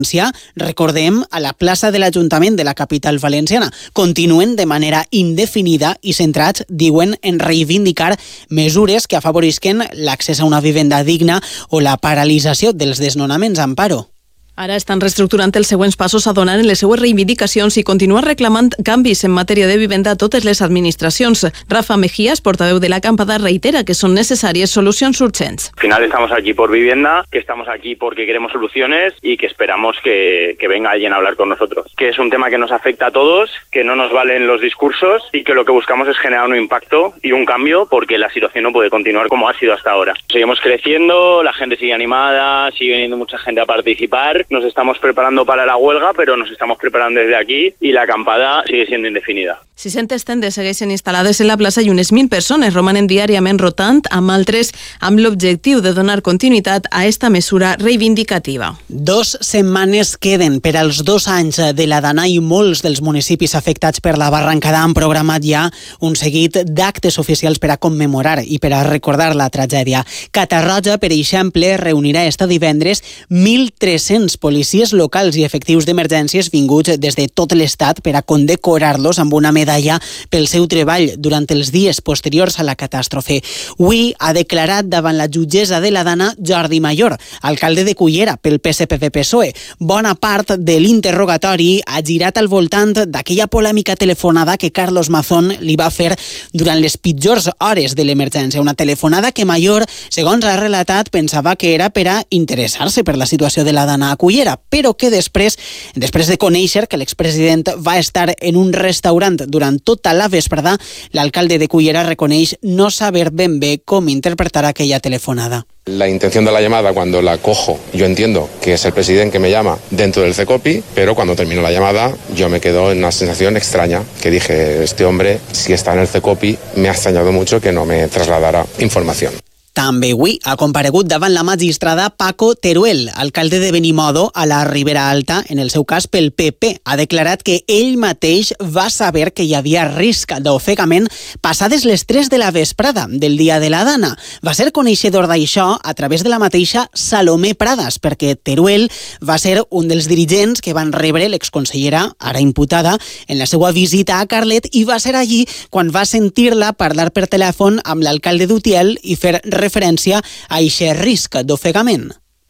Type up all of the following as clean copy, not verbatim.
recordem, a la plaça de l'Ajuntament de la capital valenciana. Continuen de manera indefinida i centrats, diuen, en reivindicar mesures que afavorisquen l'accés a una vivenda digna o la paralització dels desnonaments. Amparo. Ara estan reestructurant els següents passos a donar en les seues reivindicacions i continuen reclamant canvis en matèria de vivenda a totes les administracions. Rafa Mejías, portaveu de la acampada, reitera que són necessàries solucions urgents. Al final estamos aquí por vivienda, que estamos aquí porque queremos soluciones y que esperamos que venga alguien a hablar con nosotros. Que es un tema que nos afecta a todos, que no nos valen los discursos y que lo que buscamos es generar un impacto y un cambio porque la situación no puede continuar como ha sido hasta ahora. Seguimos creciendo, la gente sigue animada, sigue viniendo mucha gente a participar. Nos estamos preparando para la huelga, pero nos estamos preparando desde aquí y la acampada sigue siendo indefinida. 600 tendes segueixen instal·lades en la plaça i unes 1.000 persones romanen diàriament rotant amb altres amb l'objectiu de donar continuïtat a esta mesura reivindicativa. 2 setmanes queden per als 2 anys de la Dana i molts dels municipis afectats per la barrancada han programat ja un seguit d'actes oficials per a commemorar i per a recordar la tragèdia. Catarroja, per exemple, reunirà este divendres 1.300 policies locals i efectius d'emergències vinguts des de tot l'estat per a condecorar-los amb una medalla pel seu treball durant els dies posteriors a la catàstrofe. Avui ha declarat davant la jutgessa de la Dana Jordi Mayor, alcalde de Cullera pel PSPV-PSOE. Bona part de l'interrogatori ha girat al voltant d'aquella polèmica telefonada que Carlos Mazón li va fer durant les pitjors hores de l'emergència. Una telefonada que Mayor, segons ha relatat, pensava que era per a interessar-se per la situació de la Dana a Cullera, però que després de conèixer que l'expresident va estar en un restaurant durant tota la vesprada, l'alcalde de Cullera reconeix no saber ben bé com interpretar aquella telefonada. La intención de la llamada, cuando la cojo, yo entiendo que es el presidente que me llama dentro del CECOPI, pero cuando termino la llamada yo me quedo en una sensación extraña, que dije, este hombre, si está en el CECOPI, me ha extrañado mucho que no me trasladara información. També avui ha comparegut davant la magistrada Paco Teruel, alcalde de Benimodo, a la Ribera Alta, en el seu cas pel PP. Ha declarat que ell mateix va saber que hi havia risc d'ofegament passades les 3 de la vesprada del dia de la Dana. Va ser coneixedor d'això a través de la mateixa Salomé Pradas, perquè Teruel va ser un dels dirigents que van rebre l'exconsellera, ara imputada, en la seva visita a Carlet, i va ser allí quan va sentir-la parlar per telèfon amb l'alcalde d'Utiel i fer referència a aquest risc d'ofegament.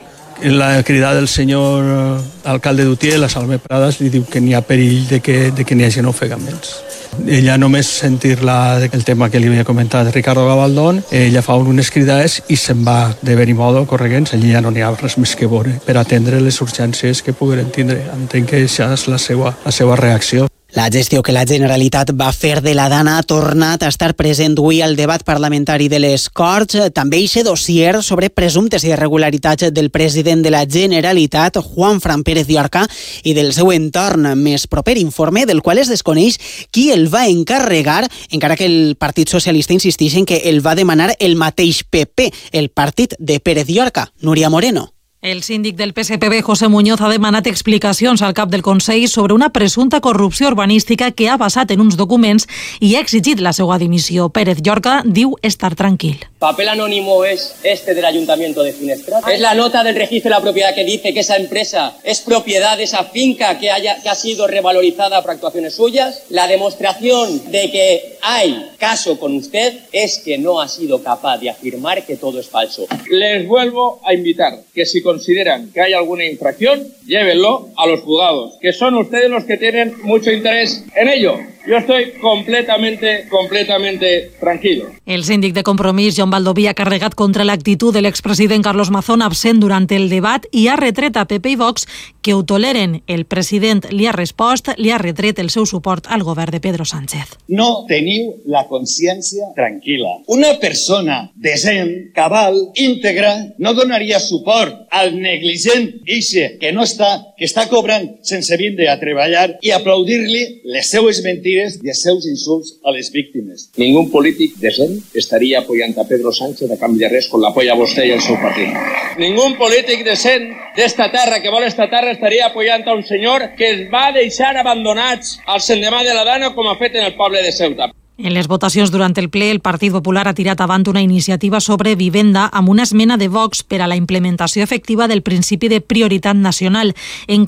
En la crida del senyor alcalde d'Utiel, a Salomé Pradas, li diu que n'hi ha perill de que n'hi hagi ofegaments. Ella només sentir-la el tema que li havia comentat Ricardo Gavaldón, ella fa unes cridades i se'n va de Benimodo correguents, allí ja no n'hi ha res més que veure per atendre les urgències que pogueren tindre. Entenc que això és la seva reacció. La gestió que la Generalitat va fer de la Dana ha tornat a estar present avui al debat parlamentari de les Corts. També eixe dossier sobre presumptes irregularitats del president de la Generalitat, Juanfran Pérez Llorca, i del seu entorn més proper, informe del qual es desconeix qui el va encarregar, encara que el Partit Socialista insisteix en que el va demanar el mateix PP, el partit de Pérez Llorca. Núria Moreno. El síndic del PSPV, José Muñoz, ha demanat explicacions al cap del Consell sobre una presumpta corrupció urbanística que ha basat en uns documents i ha exigit la seva dimissió. Pérez Llorca diu estar tranquil. Papel anónimo es este del Ayuntamiento de Finestrat. Es la nota del registro de la propiedad que dice que esa empresa es propiedad de esa finca que ha sido revalorizada por actuaciones suyas. La demostración de que hay caso con usted es que no ha sido capaz de afirmar que todo es falso. Les vuelvo a invitar que si consideran que hay alguna infracción, llévenlo a los juzgados, que son ustedes los que tienen mucho interés en ello. Yo estoy completamente tranquilo. El síndic de Compromís, Joan Baldoví, ha carregat contra l'actitud de l'expresident Carlos Mazón absent durant el debat i ha retret a PP i Vox que ho toleren. El president li ha respost, li ha retret el seu suport al govern de Pedro Sánchez. No teniu la consciència tranquil·la. Una persona decent, cabal, íntegra, no donaria suport al negligent ixe que no està, que està cobrant sense vindre a treballar i aplaudir-li les seues mentides i els seus insults a les víctimes. Ningún polític decent estaria apoyant a Pedro Sánchez a canvi de res con l'apoya a vostè i el seu partit. Ningún polític decent d'esta terra que vol esta terra estaria apoyant a un senyor que es va deixar abandonats al sendemà de la Dana com ha fet en el poble de Ceuta. En les votacions durant el ple, el Partit Popular ha tirat avant una iniciativa sobre vivenda amb una esmena de Vox per a la implementació efectiva del principi de prioritat nacional. En